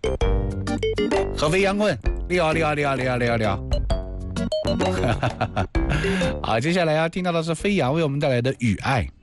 合肥杨坤，你好。好，接下来要听到的是飞扬为我们带来的《雨爱》。